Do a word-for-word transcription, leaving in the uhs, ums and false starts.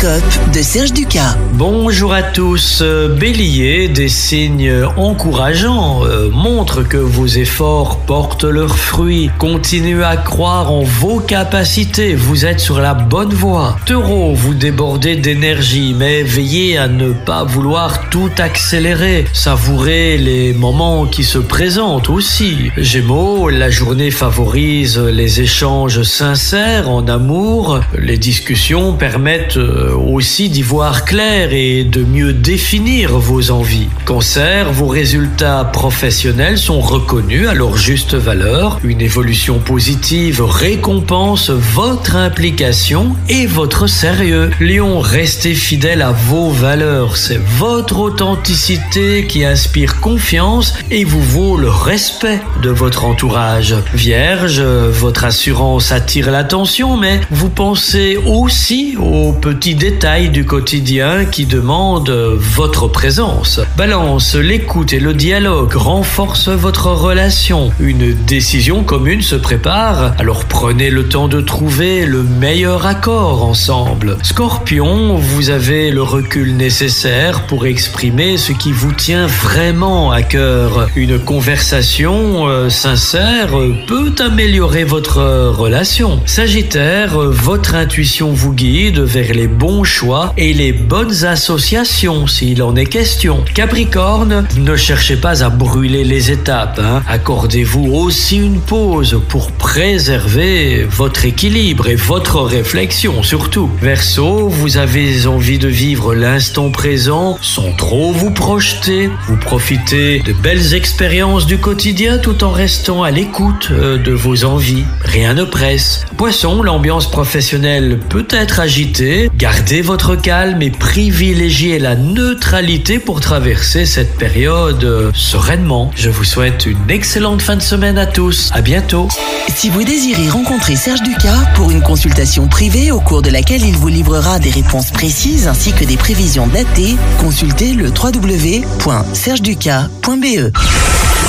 L'horoscope de Serge Ducas. Bonjour à tous. Bélier, des signes encourageants euh, montrent que vos efforts portent leurs fruits. Continuez à croire en vos capacités, vous êtes sur la bonne voie. Taureau, vous débordez d'énergie, mais veillez à ne pas vouloir tout accélérer. Savourez les moments qui se présentent aussi. Gémeaux, la journée favorise les échanges sincères en amour. Les discussions permettent aussi d'y voir clair et de mieux définir vos envies. Cancer, vos résultats professionnels sont reconnus à leur juste valeur. Une évolution positive récompense votre implication et votre sérieux. Lion, restez fidèle à vos valeurs. C'est votre authenticité qui inspire confiance et vous vaut le respect de votre entourage. Vierge, votre assurance attire l'attention, mais vous pensez aussi aux petits détails du quotidien qui demandent votre présence. Balance, l'écoute et le dialogue renforcent votre relation. Une décision commune se prépare, alors prenez le temps de trouver le meilleur accord ensemble. Scorpion, vous avez le recul nécessaire pour exprimer ce qui vous tient vraiment à cœur. Une conversation euh, sincère peut améliorer votre relation. Sagittaire, votre intuition vous guide vers les bons choix et les bonnes associations s'il en est question. Capricorne, ne cherchez pas à brûler les étapes, hein. Accordez-vous aussi une pause pour préserver votre équilibre et votre réflexion surtout. Verseau, vous avez envie de vivre l'instant présent sans trop vous projeter. Vous profitez de belles expériences du quotidien tout en restant à l'écoute de vos envies. Rien ne presse. Poisson, l'ambiance professionnelle peut être agitée. Gardez votre calme et privilégiez la neutralité pour traverser cette période sereinement. Je vous souhaite une excellente fin de semaine à tous. À bientôt. Si vous désirez rencontrer Serge Ducas pour une consultation privée au cours de laquelle il vous livrera des réponses précises ainsi que des prévisions datées, consultez le w w w point serge ducas point b e.